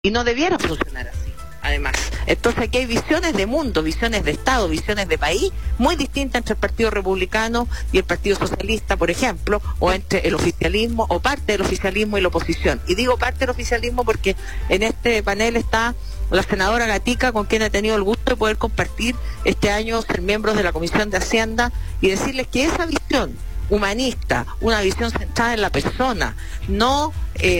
y no debiera funcionar así, además. Entonces aquí hay visiones de mundo, visiones de Estado, visiones de país muy distintas entre el Partido Republicano y el Partido Socialista, por ejemplo, o entre el oficialismo o parte del oficialismo y la oposición. Y digo parte del oficialismo porque en este panel está la senadora Gatica, con quien he tenido el gusto de poder compartir este año, ser miembros de la Comisión de Hacienda, y decirles que esa visión humanista, una visión centrada en la persona, no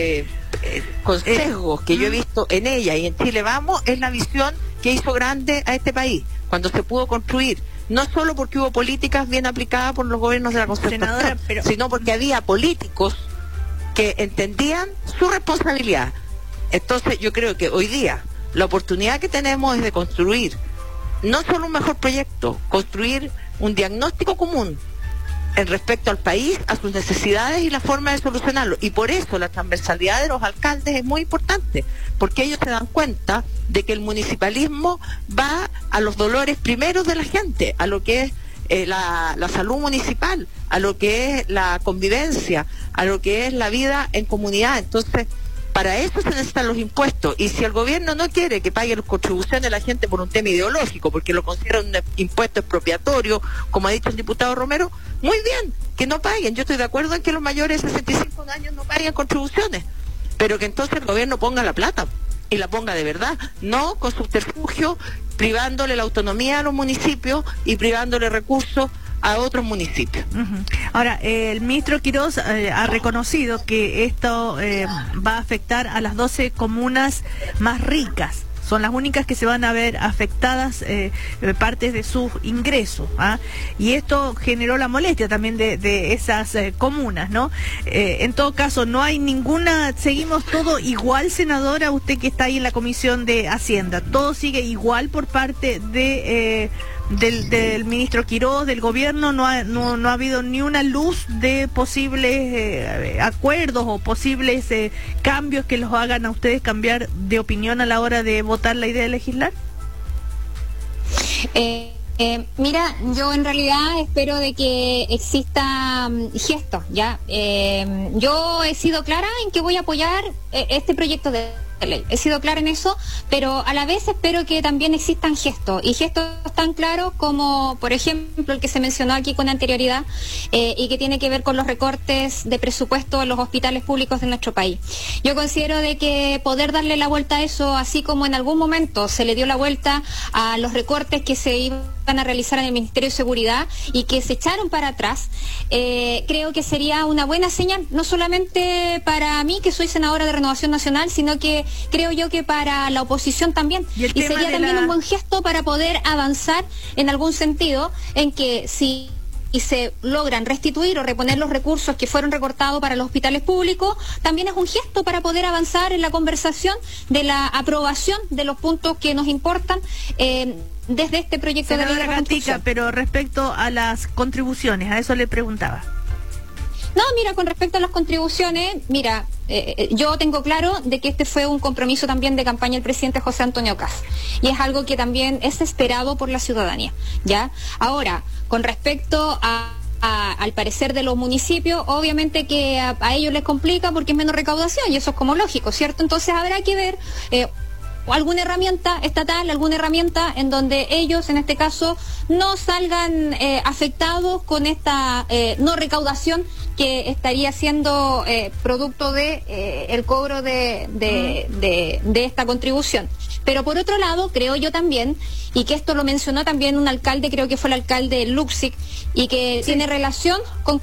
con sesgos que yo he visto en ella y en Chile Vamos, es la visión que hizo grande a este país, cuando se pudo construir, no solo porque hubo políticas bien aplicadas por los gobiernos de la Concertación, sino porque había políticos que entendían su responsabilidad. Entonces yo creo que hoy día la oportunidad que tenemos es de construir no solo un mejor proyecto, construir un diagnóstico común en respecto al país, a sus necesidades y la forma de solucionarlo. Y por eso la transversalidad de los alcaldes es muy importante, porque ellos se dan cuenta de que el municipalismo va a los dolores primeros de la gente, a lo que es la salud municipal, a lo que es la convivencia, a lo que es la vida en comunidad. Entonces, para eso se necesitan los impuestos, y si el gobierno no quiere que pague las contribuciones de la gente por un tema ideológico, porque lo consideran un impuesto expropiatorio, como ha dicho el diputado Romero, muy bien, que no paguen. Yo estoy de acuerdo en que los mayores de 65 años no paguen contribuciones, pero que entonces el gobierno ponga la plata, y la ponga de verdad, no con subterfugio, privándole la autonomía a los municipios y privándole recursos a otros municipios. Ahora, el ministro Quirós ha reconocido que esto va a afectar a las 12 comunas más ricas. Son las únicas que se van a ver afectadas partes de sus ingresos, ¿ah? Y esto generó la molestia también de esas comunas, ¿no? En todo caso, no hay ninguna, seguimos todo igual, senadora, usted que está ahí en la Comisión de Hacienda, todo sigue igual por parte de del ministro Quirós, del gobierno. No ha habido ni una luz de posibles acuerdos o posibles cambios que los hagan a ustedes cambiar de opinión a la hora de votar la idea de legislar. Mira, yo en realidad espero de que exista gestos, ¿ya? Yo he sido clara en que voy a apoyar este proyecto de ley. He sido clara en eso, pero a la vez espero que también existan gestos, y gestos tan claros como, por ejemplo, el que se mencionó aquí con anterioridad, y que tiene que ver con los recortes de presupuesto en los hospitales públicos de nuestro país. Yo considero de que poder darle la vuelta a eso, así como en algún momento se le dio la vuelta a los recortes que se iban a realizar en el Ministerio de Seguridad y que se echaron para atrás, creo que sería una buena señal, no solamente para mí, que soy senadora de Renovación Nacional, sino que creo yo que para la oposición también. Y sería también un buen gesto para poder avanzar en algún sentido, en que si se logran restituir o reponer los recursos que fueron recortados para los hospitales públicos, también es un gesto para poder avanzar en la conversación de la aprobación de los puntos que nos importan desde este proyecto de ley de reconstrucción. Pero respecto a las contribuciones, a eso le preguntaba. No, mira, con respecto a las contribuciones, mira, yo tengo claro de que este fue un compromiso también de campaña del presidente José Antonio Kast, y es algo que también es esperado por la ciudadanía, ¿ya? Ahora, con respecto al parecer de los municipios, obviamente que a ellos les complica porque es menos recaudación, y eso es como lógico, ¿cierto? Entonces habrá que ver alguna herramienta estatal, alguna herramienta en donde ellos, en este caso, no salgan afectados con esta no recaudación que estaría siendo producto de el cobro de esta contribución. Pero por otro lado, creo yo también, y que esto lo mencionó también un alcalde, creo que fue el alcalde Luxic, y que sí tiene relación con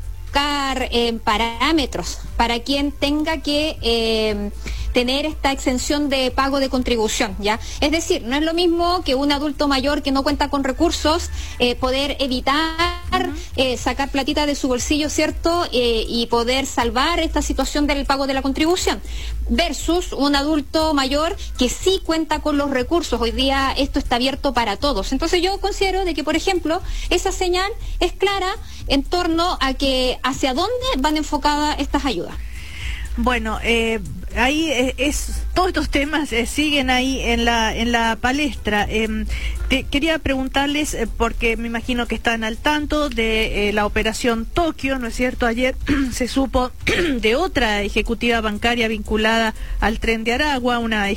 parámetros para quien tenga que tener esta exención de pago de contribución, ¿ya? Es decir, no es lo mismo que un adulto mayor que no cuenta con recursos poder evitar sacar platita de su bolsillo, ¿cierto? Y poder salvar esta situación del pago de la contribución, versus un adulto mayor que sí cuenta con los recursos. Hoy día esto está abierto para todos. Entonces yo considero de que, por ejemplo, esa señal es clara en torno a que hacia dónde van enfocadas estas ayudas. Bueno, ahí todos estos temas siguen ahí en la palestra. Quería preguntarles, porque me imagino que están al tanto de la operación Tokio, ¿no es cierto? Ayer se supo de otra ejecutiva bancaria vinculada al Tren de Aragua, una